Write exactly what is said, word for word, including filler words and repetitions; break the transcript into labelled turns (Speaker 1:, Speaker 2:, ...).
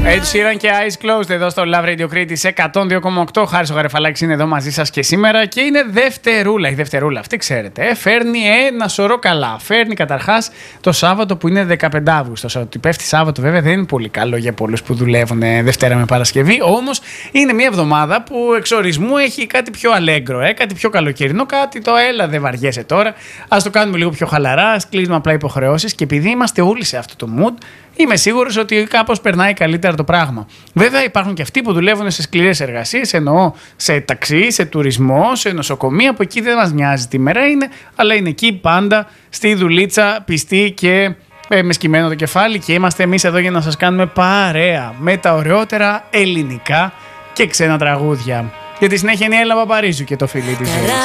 Speaker 1: Έτσι Sheeran και Eyes Closed εδώ στο Love Radio Crete εκατόν δύο κόμμα οκτώ. Χάρης ο Γαρεφαλάκης είναι εδώ μαζί σας και σήμερα και είναι δευτερούλα. Η δευτερούλα αυτή, ξέρετε, ε, φέρνει ένα σωρό καλά. Φέρνει καταρχάς το Σάββατο που είναι δεκαπέντε Αυγούστου. Ότι πέφτει Σάββατο, βέβαια, δεν είναι πολύ καλό για πολλούς που δουλεύουν Δευτέρα με Παρασκευή. Όμως είναι μια εβδομάδα που εξορισμού έχει κάτι πιο αλέγκρο, ε, κάτι πιο καλοκαιρινό, κάτι το έλα, δεν βαριέσαι τώρα. Ας το κάνουμε λίγο πιο χαλαρά, ας κλείσουμε απλά υποχρεώσεις και επειδή είμαστε όλοι σε αυτό το mood. Είμαι σίγουρος ότι κάπως περνάει καλύτερα το πράγμα. Βέβαια, υπάρχουν και αυτοί που δουλεύουν σε σκληρές εργασίες, εννοώ σε ταξί, σε τουρισμό, σε νοσοκομεία, που εκεί δεν μας νοιάζει τι μέρα είναι, αλλά είναι εκεί πάντα στη δουλίτσα, πιστοί και ε, με σκυμμένο το κεφάλι. Και είμαστε εμείς εδώ για να σας κάνουμε παρέα με τα ωραιότερα ελληνικά και ξένα τραγούδια. Για τη συνέχεια είναι η Έλλα Παπαρίζου και το φιλί της ζωής.